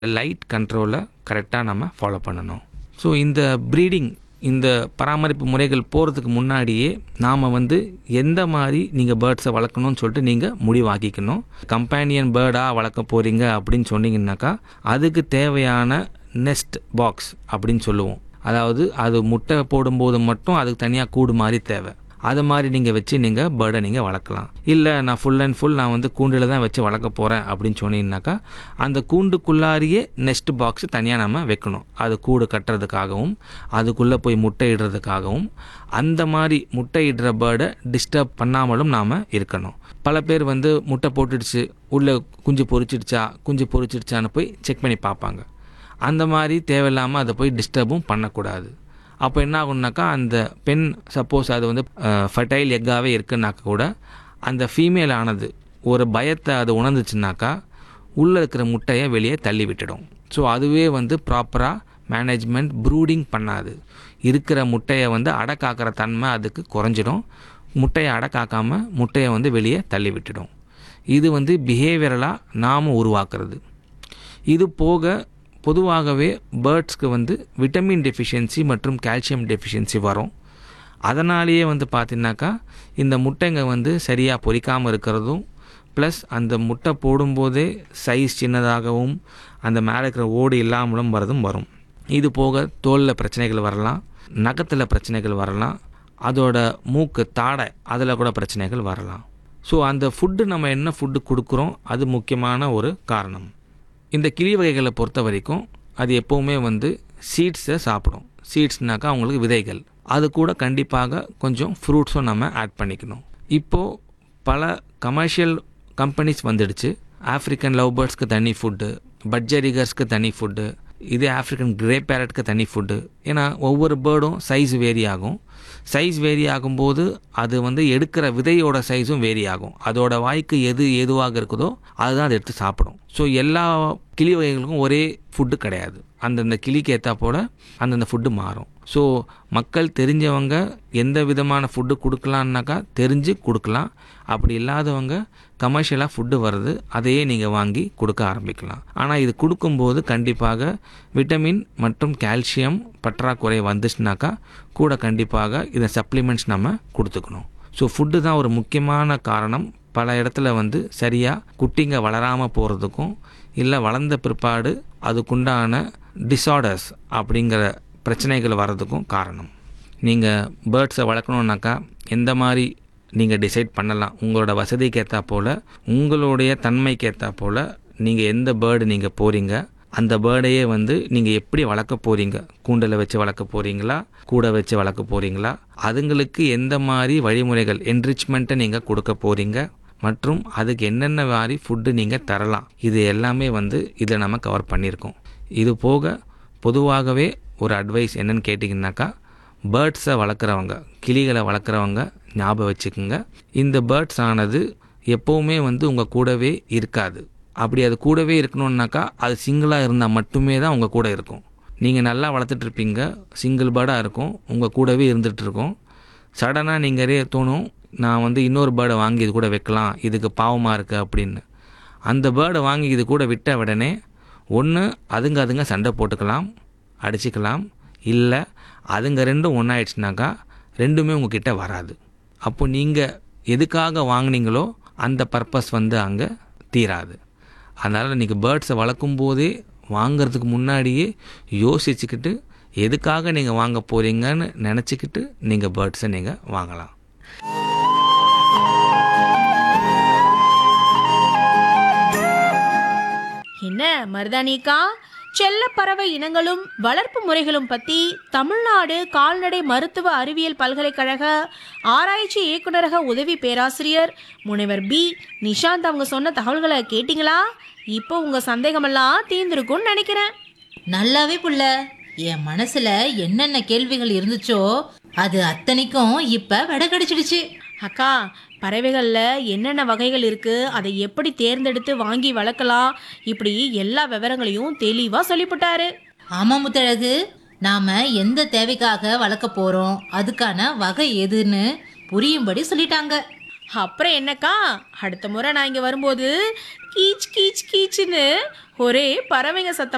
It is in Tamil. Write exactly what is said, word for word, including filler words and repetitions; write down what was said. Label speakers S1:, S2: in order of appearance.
S1: லைட் கண்ட்ரோலை கரெக்டாக நம்ம ஃபாலோ பண்ணணும். ஸோ இந்த ப்ரீடிங் இந்த பராமரிப்பு முறைகள் போகிறதுக்கு முன்னாடியே நாம் வந்து எந்த மாதிரி நீங்கள் பேர்ட்ஸை வளர்க்கணும்னு சொல்லிட்டு நீங்கள் முடிவாக்கிக்கணும். கம்பேனியன் பேர்டாக வளர்க்க போகிறீங்க அப்படின்னு சொன்னீங்கன்னாக்கா அதுக்கு தேவையான நெஸ்ட் பாக்ஸ் அப்படின்னு சொல்லுவோம். அதாவது அது முட்டை போடும்போது மட்டும் அதுக்கு தனியாக கூடு மாதிரி தேவை. அது மாதிரி நீங்கள் வச்சு நீங்கள் பேர்டை நீங்கள் வளர்க்கலாம். இல்லை நான் ஃபுல் அண்ட் ஃபுல் நான் வந்து கூண்டில் தான் வச்சு வளர்க்க போகிறேன் அப்படின்னு சொன்னீங்கன்னாக்கா அந்த கூண்டுக்குள்ளாரியே நெஸ்ட் பாக்ஸ் தனியாக நம்ம வைக்கணும். அது கூடு கட்டுறதுக்காகவும் அதுக்குள்ளே போய் முட்டை இடுறதுக்காகவும் அந்த மாதிரி முட்டை இடுற பேர்டை டிஸ்டர்ப் பண்ணாமலும் நாம் இருக்கணும். பல பேர் வந்து முட்டை போட்டுடுச்சு உள்ளே குஞ்சு பொரிச்சிடுச்சா குஞ்சு பொரிச்சிடுச்சான்னு போய் செக் பண்ணி பார்ப்பாங்க. அந்த மாதிரி தேவையில்லாமல் அதை போய் டிஸ்டர்பும் பண்ணக்கூடாது. அப்போ என்ன ஆகுனாக்கா அந்த பெண் சப்போஸ் அது வந்து ஃபர்டைல் எக்காகவே இருக்குன்னாக்கா கூட அந்த ஃபீமேல் ஆனது ஒரு பயத்தை அது உணர்ந்துச்சுனாக்கா உள்ளே இருக்கிற முட்டையை வெளியே தள்ளி விட்டுடும். ஸோ அதுவே வந்து ப்ராப்பராக மேனேஜ்மெண்ட் ப்ரூடிங் பண்ணாது. இருக்கிற முட்டையை வந்து அடக்காக்கிற தன்மை அதுக்கு குறைஞ்சிடும். முட்டையை அடக்காக்காமல் முட்டையை வந்து வெளியே தள்ளி விட்டுடும். இது வந்து பிஹேவியரலாக நாம் உருவாக்குறது. இது போக பொதுவாகவே பேர்ட்ஸ்க்கு வந்து விட்டமின் டெஃபிஷியன்சி மற்றும் கால்சியம் டெஃபிஷியன்சி வரும். அதனாலேயே வந்து பார்த்திங்கனாக்கா இந்த முட்டைங்க வந்து சரியாக பொரிக்காமல் இருக்கிறதும் ப்ளஸ் அந்த முட்டை போடும்போதே சைஸ் சின்னதாகவும் அந்த மேலே இருக்கிற ஓடு இல்லாமலும் வரதும் வரும். இது போக தோலில் பிரச்சனைகள் வரலாம், நகத்தில் பிரச்சனைகள் வரலாம், அதோட மூக்கு தாடை அதில் கூட பிரச்சனைகள் வரலாம். ஸோ அந்த ஃபுட்டு நம்ம என்ன ஃபுட்டு கொடுக்குறோம் அது முக்கியமான ஒரு காரணம். இந்த கிளி வகைகளை பொறுத்த வரைக்கும் அது எப்போவுமே வந்து சீட்ஸை சாப்பிடும். சீட்ஸ்னாக்கா அவங்களுக்கு விதைகள். அது கூட கண்டிப்பாக கொஞ்சம் ஃப்ரூட்ஸும் நம்ம ஆட் பண்ணிக்கணும். இப்போது பல கமர்ஷியல் கம்பெனிஸ் வந்துடுச்சு. ஆஃப்ரிக்கன் லவ் பேர்ட்ஸ்க்கு தனி ஃபுட்டு, பட்ஜரிகர்ஸ்க்கு தனி ஃபுட்டு, இதே ஆஃப்ரிக்கன் கிரே பேரட்க்கு தனி ஃபுட்டு. ஏன்னா ஒவ்வொரு பேர்டும் சைஸ் வேரி ஆகும். சைஸ் வேரி ஆகும்போது அது வந்து எடுக்கிற விதையோட சைஸும் வேரி ஆகும். அதோட வாய்க்கு எது எதுவாக இருக்குதோ அதுதான் அதை எடுத்து சாப்பிடும். ஸோ எல்லா கிளி வகைகளுக்கும் ஒரே ஃபுட்டு கிடையாது. அந்தந்த கிளிக்கு ஏற்றா போல் அந்தந்த ஃபுட்டு மாறும். ஸோ மக்கள் தெரிஞ்சவங்க எந்த விதமான ஃபுட்டு கொடுக்கலான்னாக்கா தெரிஞ்சு கொடுக்கலாம். அப்படி இல்லாதவங்க கமர்ஷியலாக ஃபுட்டு வருது அதையே நீங்கள் வாங்கி கொடுக்க ஆரம்பிக்கலாம். ஆனால் இது கொடுக்கும்போது கண்டிப்பாக விட்டமின் மற்றும் கால்சியம் பற்றாக்குறை வந்துச்சுனாக்கா கூட கண்டிப்பாக இதை சப்ளிமெண்ட்ஸ் நம்ம கொடுத்துக்கணும். ஸோ ஃபுட்டு தான் ஒரு முக்கியமான காரணம். பல இடத்துல வந்து சரியாக குட்டிங்க வளராமல் போகிறதுக்கும் இல்லை வளர்ந்த பிற்பாடு அதுக்குண்டான டிஸார்டர்ஸ் அப்படிங்கிற பிரச்சனைகள் வர்றதுக்கும் காரணம். நீங்கள் பேர்ட்ஸை வளர்க்கணுன்னாக்கா எந்த மாதிரி நீங்கள் டிசைட் பண்ணலாம். உங்களோட வசதிக்கு ஏற்றா போல் உங்களுடைய தன்மைக்கு ஏற்றா போல் நீங்கள் எந்த பேர்டு நீங்கள் போகிறீங்க அந்த பேர்டையே வந்து நீங்கள் எப்படி வளர்க்க போகிறீங்க. கூண்டில் வச்சு வளர்க்க போகிறீங்களா, கூட வச்சு வளர்க்க போகிறீங்களா, அதுங்களுக்கு எந்த மாதிரி வழிமுறைகள் என்ரிச்மெண்ட்டை நீங்கள் கொடுக்க போகிறீங்க மற்றும் அதுக்கு என்னென்ன மாதிரி ஃபுட்டு நீங்கள் தரலாம், இது எல்லாமே வந்து இதில் நம்ம கவர் பண்ணியிருக்கோம். இது போக பொதுவாகவே ஒரு அட்வைஸ் என்னன்னு கேட்டிங்கன்னாக்கா பேர்ட்ஸை வளர்க்குறவங்க கிளிகளை வளர்க்குறவங்க ஞாபகம் வச்சுக்கோங்க, இந்த பேர்ட்ஸ் ஆனது எப்போவுமே வந்து உங்கள் கூடவே இருக்காது. அப்படி அது கூடவே இருக்கணுன்னாக்கா அது சிங்கிளாக இருந்தால் மட்டுமே தான் உங்கள் கூட இருக்கும். நீங்கள் நல்லா வளர்த்துட்ருப்பீங்க, சிங்கிள் பேர்டாக இருக்கும், உங்கள் கூடவே இருந்துகிட்ருக்கோம். சடனாக நீங்களே தோணும் நான் வந்து இன்னொரு பேர்டை வாங்கி இது கூட வைக்கலாம், இதுக்கு பாவமாக இருக்குது அப்படின்னு. அந்த பேர்டை வாங்கி இது கூட விட்ட உடனே ஒன்று அதுங்க அதுங்க சண்டை போட்டுக்கலாம், அடிச்சுக்கலாம், இல்லை அதுங்க ரெண்டும் ஒன்றாயிடுச்சுனாக்கா ரெண்டுமே உங்ககிட்ட வராது. அப்போ நீங்கள் எதுக்காக வாங்கினீங்களோ அந்த பர்பஸ் வந்து அங்கே தீராது. அதனால் நீங்கள் பேர்ட்ஸை வளர்க்கும் போதே வாங்கிறதுக்கு முன்னாடியே யோசிச்சுக்கிட்டு எதுக்காக நீங்கள் வாங்க போகிறீங்கன்னு நினச்சிக்கிட்டு நீங்கள் பேர்ட்ஸை நீங்கள் வாங்கலாம்.
S2: என்ன மருதானிக்கா, செல்ல பறவை இனங்களும் வளர்ப்பு முறைகளும் பற்றி தமிழ்நாடு கால்நடை மருத்துவ அறிவியல் பல்கலைக்கழக ஆராய்ச்சி இயக்குநரக உதவி பேராசிரியர் முனைவர் பி நிஷாந்த் அவங்க சொன்ன தகவல்களை கேட்டிங்களா? இப்போ உங்கள் சந்தேகமெல்லாம் தீர்ந்துருக்கும்னு நினைக்கிறேன்.
S3: நல்லாவே புள்ள, என் மனசுல என்னென்ன கேள்விகள் இருந்துச்சோ அது அத்தனைக்கும் இப்ப விட கிடைச்சிடுச்சு.
S2: அக்கா, பறவைகளில் என்னென்ன வகைகள் இருக்குது, அதை எப்படி தேர்ந்தெடுத்து வாங்கி வளர்க்கலாம், இப்படி எல்லா விவரங்களையும் தெளிவாக சொல்லிவிட்டாரு.
S3: ஆமா முத்தழகு, நாம எந்த தேவைக்காக வளர்க்க போறோம் அதுக்கான வகை எதுன்னு புரியும்படி சொல்லிட்டாங்க.
S2: அப்புறம் என்னக்கா, அடுத்த முறை நான் இங்கே வரும்போது கீச் கீச் கீச்சுன்னு ஒரே பறவைங்க சத்தம்